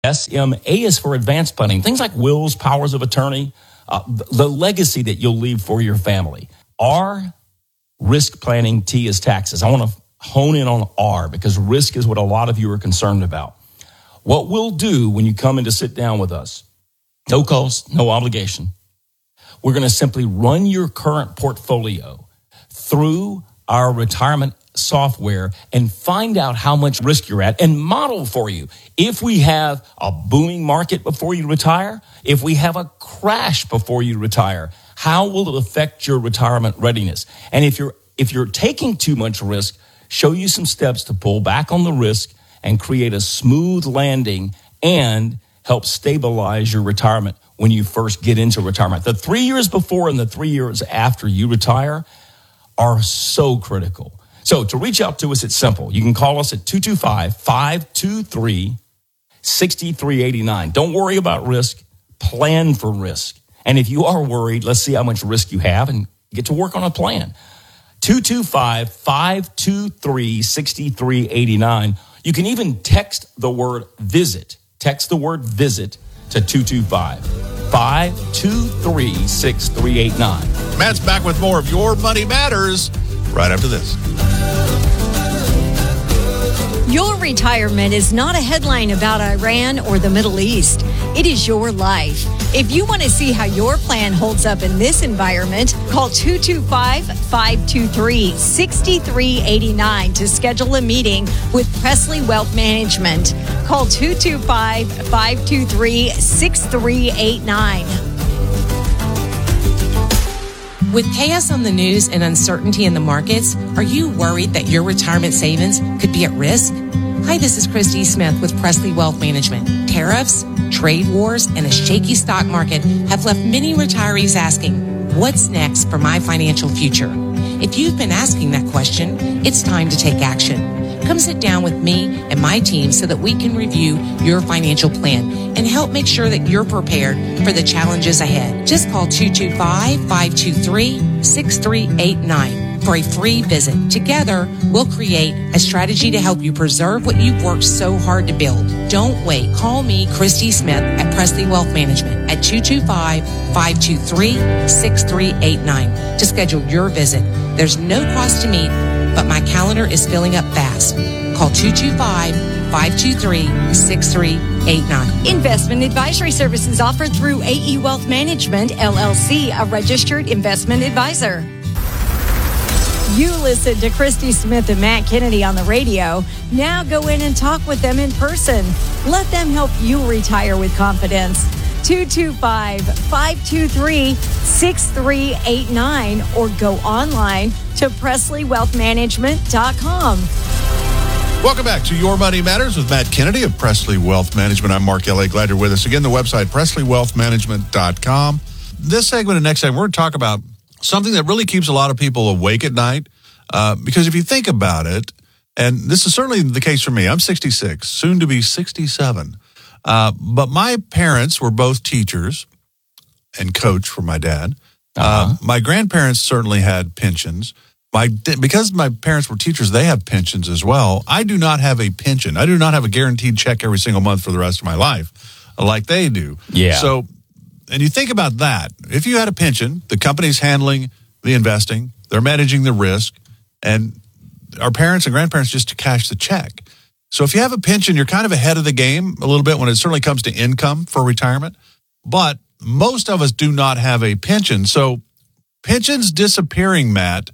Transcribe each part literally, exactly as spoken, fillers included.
S M A is for advanced planning. Things like wills, powers of attorney, uh, the legacy that you'll leave for your family. R, risk planning. T is taxes. I want to hone in on R because risk is what a lot of you are concerned about. What we'll do when you come in to sit down with us, no cost, no obligation, we're going to simply run your current portfolio through our retirement software and find out how much risk you're at and model for you. If we have a booming market before you retire, if we have a crash before you retire, how will it affect your retirement readiness? And if you're if you're taking too much risk, show you some steps to pull back on the risk and create a smooth landing and help stabilize your retirement when you first get into retirement. The three years before and the three years after you retire are so critical. So to reach out to us, it's simple. You can call us at two two five, five two three, six three eight nine. Don't worry about risk. Plan for risk. And if you are worried, let's see how much risk you have and get to work on a plan. two two five, five two three, six three eight nine. You can even text the word visit. Text the word visit to two two five, five two three, six three eight nine. Matt's back with more of Your Money Matters right after this. Your retirement is not a headline about Iran or the Middle East. It is your life. If you want to see how your plan holds up in this environment, call two two five, five two three, six three eight nine to schedule a meeting with Presley Wealth Management. Call two two five, five two three, six three eight nine. With chaos on the news and uncertainty in the markets, are you worried that your retirement savings could be at risk? Hi, this is Christy Smith with Presley Wealth Management. Tariffs, trade wars, and a shaky stock market have left many retirees asking, what's next for my financial future? If you've been asking that question, it's time to take action. Come sit down with me and my team so that we can review your financial plan and help make sure that you're prepared for the challenges ahead. Just call two two five, five two three, six three eight nine for a free visit. Together, we'll create a strategy to help you preserve what you've worked so hard to build. Don't wait. Call me, Christy Smith, at Presley Wealth Management at two two five, five two three, six three eight nine to schedule your visit. There's no cost to meet, but my calendar is filling up fast. Call two two five, five two three, six three eight nine. Investment advisory services offered through A E Wealth Management, L L C, a registered investment advisor. You listen to Christy Smith and Matt Kennedy on the radio. Now go in and talk with them in person. Let them help you retire with confidence. two two five, five two three, six three eight nine or go online to Presley Wealth Management dot com. Welcome back to Your Money Matters with Matt Kennedy of Presley Wealth Management. I'm Mark L A. Glad you're with us. Again, the website, Presley Wealth Management dot com. This segment and next segment, we're going to talk about something that really keeps a lot of people awake at night. Uh, because if you think about it, and this is certainly the case for me, I'm sixty-six, soon to be sixty-seven. Uh, but my parents were both teachers and coach for my dad. Uh-huh. Uh, my grandparents certainly had pensions. My because my parents were teachers, they have pensions as well. I do not have a pension. I do not have a guaranteed check every single month for the rest of my life like they do. Yeah. So, and you think about that. If you had a pension, the company's handling the investing, they're managing the risk, and our parents and grandparents just to cash the check. So if you have a pension, you're kind of ahead of the game a little bit when it certainly comes to income for retirement. But most of us do not have a pension. So pensions disappearing, Matt,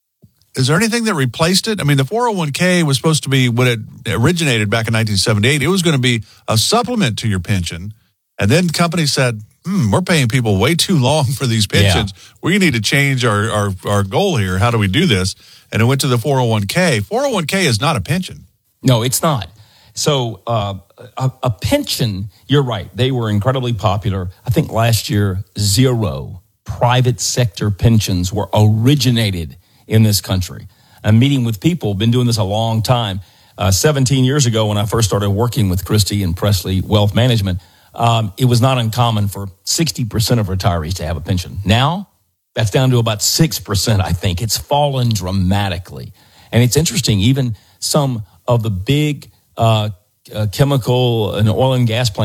is there anything that replaced it? I mean, the four oh one k was supposed to be, when it originated back in nineteen seventy-eight, it was going to be a supplement to your pension. And then companies said, hmm, we're paying people way too long for these pensions. Yeah. We need to change our, our, our goal here. How do we do this? And it went to the four oh one k. four oh one k is not a pension. No, it's not. So uh, a, a pension, you're right, they were incredibly popular. I think last year, zero private sector pensions were originated in this country. I'm meeting with people, been doing this a long time. Uh, seventeen years ago, when I first started working with Christy and Presley Wealth Management, um, it was not uncommon for sixty percent of retirees to have a pension. Now, that's down to about six percent, I think. It's fallen dramatically. And it's interesting, even some of the big uh, uh, chemical and oil and gas plant